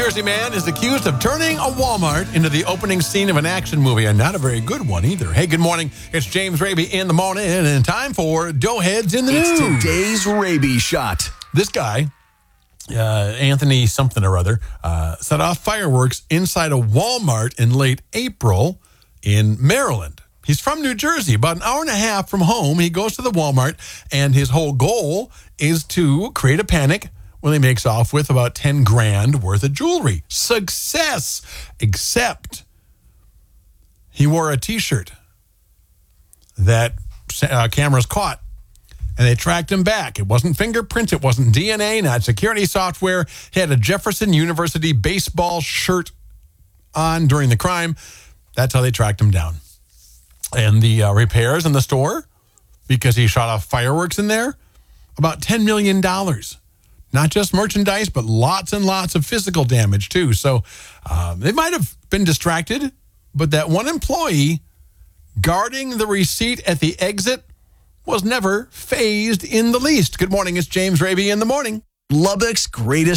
Jersey man is accused of turning a Walmart into the opening scene of an action movie, and not a very good one either. Hey, good morning. It's James Raby in the morning, and time for Doughheads in the News. It's today's Raby Shot. This guy, Anthony something or other, set off fireworks inside a Walmart in late April in Maryland. He's from New Jersey, about an hour and a half from home. He goes to the Walmart, and his whole goal is to create a panic when he makes off with about 10 grand worth of jewelry. Success! Except he wore a T-shirt that cameras caught, and they tracked him back. It wasn't fingerprints. It wasn't DNA, not security software. He had a Jefferson University baseball shirt on during the crime. That's how they tracked him down. And the repairs in the store, because he shot off fireworks in there, about $10 million. Not just merchandise, but lots and lots of physical damage, too. So they might have been distracted, but that one employee guarding the receipt at the exit was never fazed in the least. Good morning. It's James Raby in the morning. Lubbock's greatest